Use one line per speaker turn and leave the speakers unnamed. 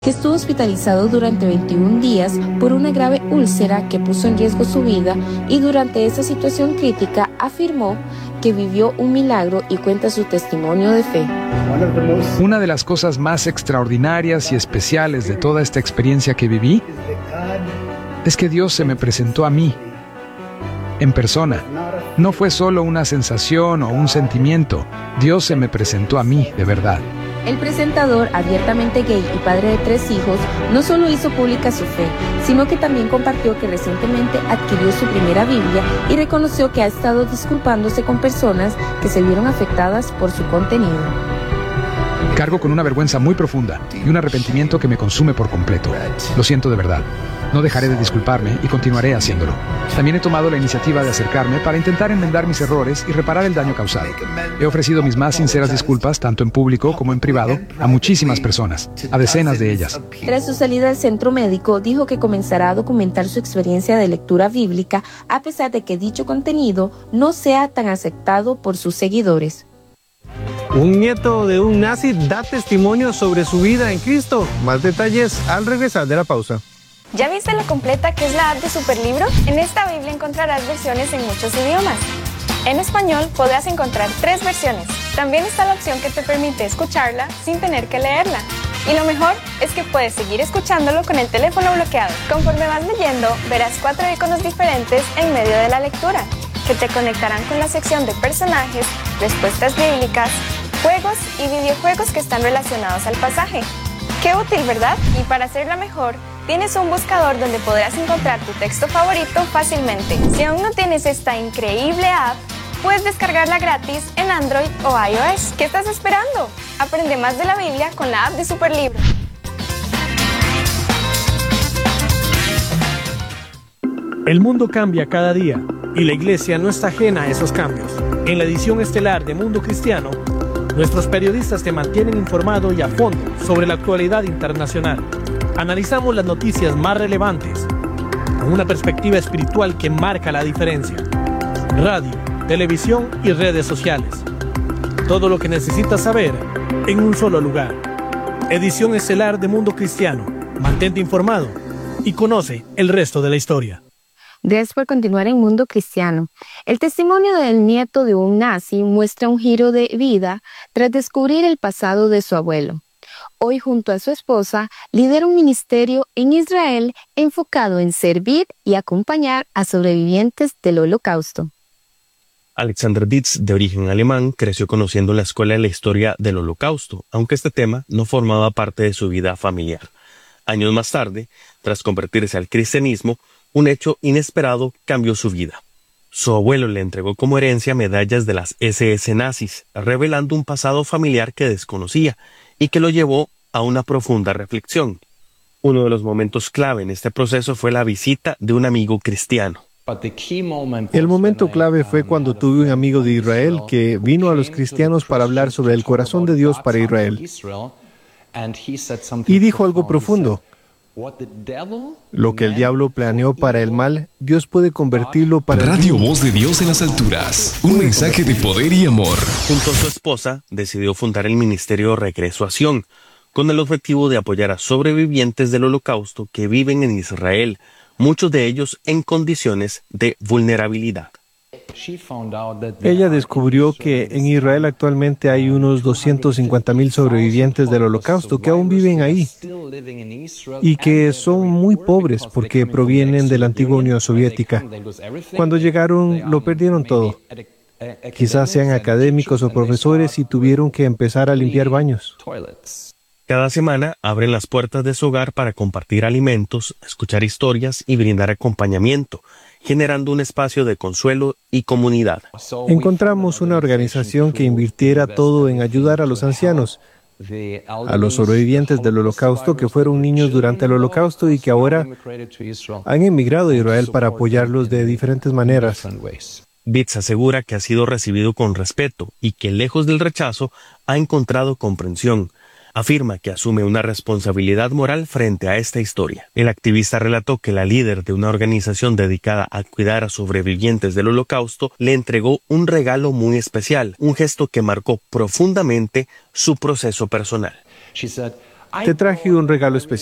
que estuvo hospitalizado durante 21 días por una grave úlcera que puso en riesgo su vida, y durante esa situación crítica afirmó que vivió un milagro y cuenta su testimonio de fe.
Una de las cosas más extraordinarias y especiales de toda esta experiencia que viví es que Dios se me presentó a mí en persona. No fue solo una sensación o un sentimiento. Dios se me presentó a mí de verdad.
El presentador, abiertamente gay y padre de 3 hijos, no solo hizo pública su fe, sino que también compartió que recientemente adquirió su primera Biblia y reconoció que ha estado disculpándose con personas que se vieron afectadas por su contenido.
Cargo con una vergüenza muy profunda y un arrepentimiento que me consume por completo. Lo siento de verdad. No dejaré de disculparme y continuaré haciéndolo. También he tomado la iniciativa de acercarme para intentar enmendar mis errores y reparar el daño causado. He ofrecido mis más sinceras disculpas, tanto en público como en privado, a muchísimas personas, a decenas de ellas.
Tras su salida del centro médico, dijo que comenzará a documentar su experiencia de lectura bíblica, a pesar de que dicho contenido no sea tan aceptado por sus seguidores.
Un nieto de un nazi da testimonio sobre su vida en Cristo. Más detalles al regresar de la pausa.
¿Ya viste lo completa que es la app de Superlibro? En esta Biblia encontrarás versiones en muchos idiomas. En español podrás encontrar 3 versiones. También está la opción que te permite escucharla sin tener que leerla. Y lo mejor es que puedes seguir escuchándolo con el teléfono bloqueado. Conforme vas leyendo, verás 4 iconos diferentes en medio de la lectura, que te conectarán con la sección de personajes, respuestas bíblicas, juegos y videojuegos que están relacionados al pasaje. ¡Qué útil!, ¿verdad? Y para hacerla mejor, tienes un buscador donde podrás encontrar tu texto favorito fácilmente. Si aún no tienes esta increíble app, puedes descargarla gratis en Android o iOS. ¿Qué estás esperando? Aprende más de la Biblia con la app de Superlibro.
El mundo cambia cada día y la iglesia no está ajena a esos cambios. En la edición estelar de Mundo Cristiano, nuestros periodistas te mantienen informado y a fondo sobre la actualidad internacional. Analizamos las noticias más relevantes con una perspectiva espiritual que marca la diferencia. Radio, televisión y redes sociales. Todo lo que necesitas saber en un solo lugar. Edición estelar de Mundo Cristiano. Mantente informado y conoce el resto de la historia.
Gracias por continuar en Mundo Cristiano. El testimonio del nieto de un nazi muestra un giro de vida tras descubrir el pasado de su abuelo. Hoy, junto a su esposa, lidera un ministerio en Israel enfocado en servir y acompañar a sobrevivientes del Holocausto.
Alexander Dietz, de origen alemán, creció conociendo en la escuela la historia del Holocausto, aunque este tema no formaba parte de su vida familiar. Años más tarde, tras convertirse al cristianismo, un hecho inesperado cambió su vida. Su abuelo le entregó como herencia medallas de las SS nazis, revelando un pasado familiar que desconocía y que lo llevó a una profunda reflexión. Uno de los momentos clave en este proceso fue la visita de un amigo cristiano.
El momento clave fue cuando tuve un amigo de Israel que vino a los cristianos para hablar sobre el corazón de Dios para Israel. Y dijo algo profundo. Lo que el diablo planeó para el mal, Dios puede convertirlo para
Radio Voz de Dios en las alturas. Un mensaje de poder y amor.
Junto a su esposa, decidió fundar el Ministerio Regreso a Sion, con el objetivo de apoyar a sobrevivientes del Holocausto que viven en Israel, muchos de ellos en condiciones de vulnerabilidad.
Ella descubrió que en Israel actualmente hay unos 250,000 sobrevivientes del Holocausto que aún viven ahí y que son muy pobres porque provienen de la antigua Unión Soviética. Cuando llegaron, lo perdieron todo. Quizás sean académicos o profesores y tuvieron que empezar a limpiar baños.
Cada semana abren las puertas de su hogar para compartir alimentos, escuchar historias y brindar acompañamiento, generando un espacio de consuelo y comunidad.
Encontramos una organización que invirtiera todo en ayudar a los ancianos, a los sobrevivientes del Holocausto que fueron niños durante el Holocausto y que ahora han emigrado a Israel para apoyarlos de diferentes maneras.
Bitz asegura que ha sido recibido con respeto y que, lejos del rechazo, ha encontrado comprensión. Afirma que asume una responsabilidad moral frente a esta historia. El activista relató que la líder de una organización dedicada a cuidar a sobrevivientes del Holocausto le entregó un regalo muy especial, un gesto que marcó profundamente su proceso personal.
Te traje un regalo especial.